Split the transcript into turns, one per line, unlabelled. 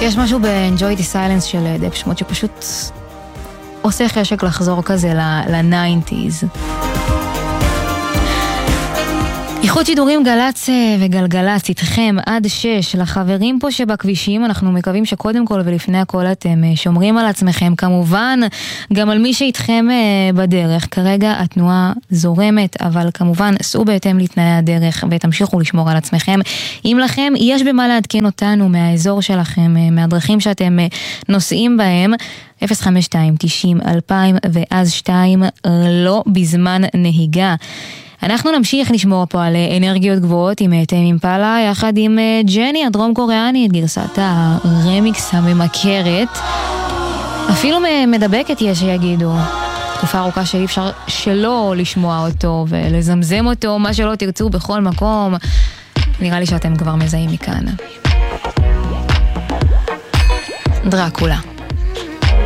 יש משהו ב-Enjoy the Silence של דפש מוד שפשוט עושה חשק לחזור כזה ל-90s. איחוד שידורים גלץ וגלגלץ איתכם עד 6 לחברים פה שבכבישים. אנחנו מקווים שקודם כל ולפני הכל אתם שומרים על עצמכם, כמובן גם על מי שאיתכם בדרך. כרגע התנועה זורמת, אבל כמובן סעו בהתאם לתנאי הדרך ותמשיכו לשמור על עצמכם. אם לכם יש במה לעדכן אותנו מהאזור שלכם, מהדרכים שאתם נוסעים בהם, 052-90-2000 ואז 2 לא בזמן נהיגה. אנחנו נמשיך לשמור פה על אנרגיות גבוהות עם תמי אימפלה יחד עם ג'ני הדרום קוריאנית, גרסת הרמיקס הממכרת, אפילו מדבקת יש שיגידו. תקופה ארוכה שאי אפשר שלא לשמוע אותו ולזמזם אותו, מה שלא תרצו בכל מקום. נראה לי שאתם כבר מזהים מכאן. דרקולה.